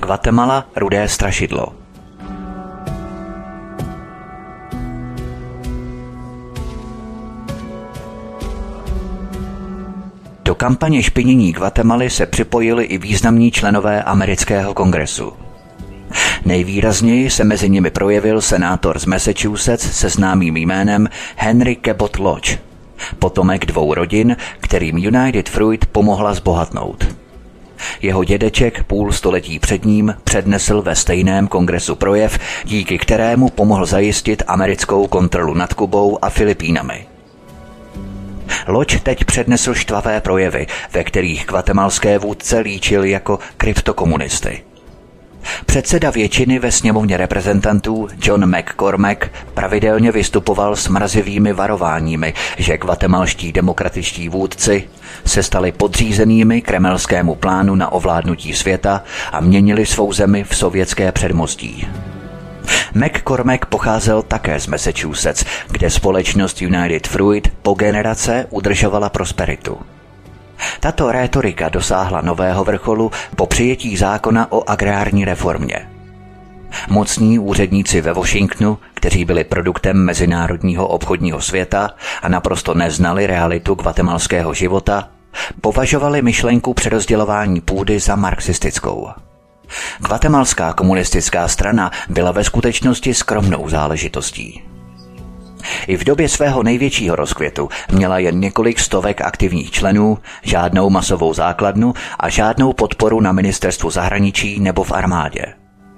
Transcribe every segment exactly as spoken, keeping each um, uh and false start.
Guatemala rudé strašidlo. Do kampaně špinění Guatemaly se připojili i významní členové amerického kongresu. Nejvýrazněji se mezi nimi projevil senátor z Massachusetts se známým jménem Henry Cabot Lodge, potomek dvou rodin, kterým United Fruit pomohla zbohatnout. Jeho dědeček půl století před ním přednesl ve stejném kongresu projev, díky kterému pomohl zajistit americkou kontrolu nad Kubou a Filipínami. Lodge teď přednesl štvavé projevy, ve kterých guatemalské vůdce líčil jako kryptokomunisty. Předseda většiny ve sněmovně reprezentantů John McCormack pravidelně vystupoval s mrazivými varováními, že guatemalští demokratičtí vůdci se stali podřízenými kremelskému plánu na ovládnutí světa a měnili svou zemi v sovětské předmostí. McCormack pocházel také z Massachusetts, kde společnost United Fruit po generace udržovala prosperitu. Tato rétorika dosáhla nového vrcholu po přijetí zákona o agrární reformě. Mocní úředníci ve Washingtonu, kteří byli produktem mezinárodního obchodního světa a naprosto neznali realitu guatemalského života, považovali myšlenku přerozdělování půdy za marxistickou. Guatemalská komunistická strana byla ve skutečnosti skromnou záležitostí. I v době svého největšího rozkvětu měla jen několik stovek aktivních členů, žádnou masovou základnu a žádnou podporu na ministerstvu zahraničí nebo v armádě.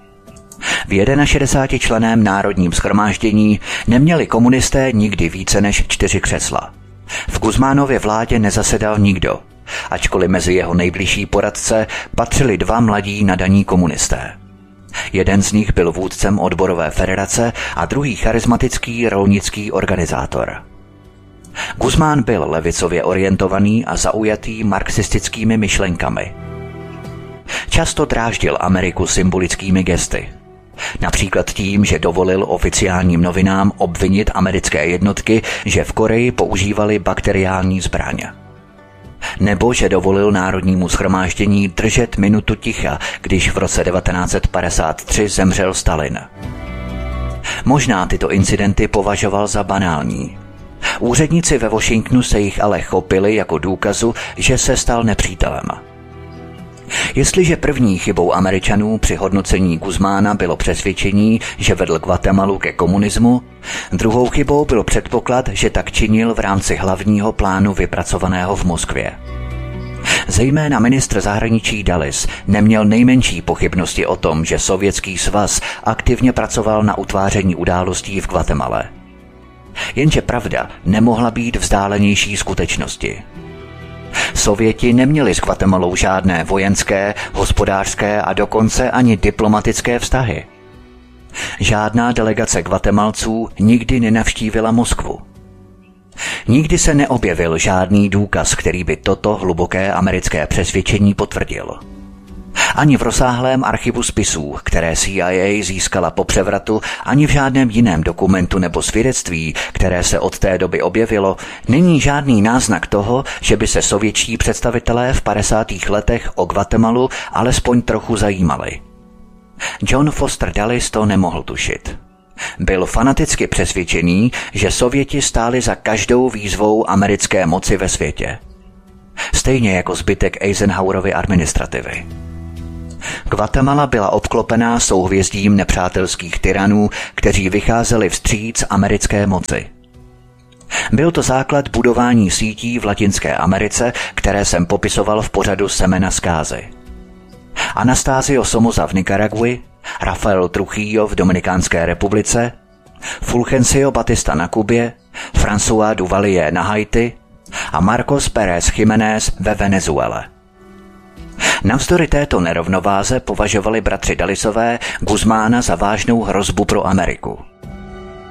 V šedesátičlenném národním shromáždění neměli komunisté nikdy více než čtyři křesla. V Guzmánově vládě nezasedal nikdo, ačkoliv mezi jeho nejbližší poradce patřili dva mladí nadaní komunisté. Jeden z nich byl vůdcem odborové federace a druhý charismatický rolnický organizátor. Guzmán byl levicově orientovaný a zaujatý marxistickými myšlenkami. Často dráždil Ameriku symbolickými gesty. Například tím, že dovolil oficiálním novinám obvinit americké jednotky, že v Koreji používali bakteriální zbraň. Nebo že dovolil Národnímu shromáždění držet minutu ticha, když v roce devatenáct set padesát tři zemřel Stalin. Možná tyto incidenty považoval za banální. Úředníci ve Washingtonu se jich ale chopili jako důkazu, že se stal nepřítelem. Jestliže první chybou Američanů při hodnocení Guzmána bylo přesvědčení, že vedl Guatemalu ke komunismu, druhou chybou byl předpoklad, že tak činil v rámci hlavního plánu vypracovaného v Moskvě. Zejména ministr zahraničí Dulles neměl nejmenší pochybnosti o tom, že Sovětský svaz aktivně pracoval na utváření událostí v Guatemale. Jenže pravda nemohla být vzdálenější skutečnosti. Sověti neměli s Guatemalou žádné vojenské, hospodářské a dokonce ani diplomatické vztahy. Žádná delegace Guatemalců nikdy nenavštívila Moskvu. Nikdy se neobjevil žádný důkaz, který by toto hluboké americké přesvědčení potvrdil. Ani v rozsáhlém archivu spisů, které C I A získala po převratu, ani v žádném jiném dokumentu nebo svědectví, které se od té doby objevilo, není žádný náznak toho, že by se sovětští představitelé v padesátých letech o Guatemalu alespoň trochu zajímali. John Foster Dulles to nemohl tušit. Byl fanaticky přesvědčený, že Sověti stáli za každou výzvou americké moci ve světě. Stejně jako zbytek Eisenhowerovy administrativy. Guatemala byla obklopená souhvězdím nepřátelských tyranů, kteří vycházeli vstříc americké moci. Byl to základ budování sítí v Latinské Americe, které jsem popisoval v pořadu Semena zkázy. Anastasio Somoza v Nikaragui, Rafael Trujillo v Dominikánské republice, Fulgencio Batista na Kubě, François Duvalier na Haiti a Marcos Pérez Jiménez ve Venezuele. Navzdory této nerovnováze považovali bratři Dullesové Guzmána za vážnou hrozbu pro Ameriku.